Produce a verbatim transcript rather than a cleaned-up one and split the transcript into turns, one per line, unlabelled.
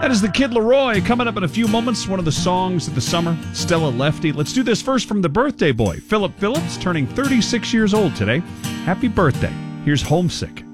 That is the Kid Laroi. Coming up in a few moments, one of the songs of the summer, Stella Lefty. Let's do this first from the birthday boy, Philip Phillips, turning thirty-six years old today. Happy birthday. Here's Homesick.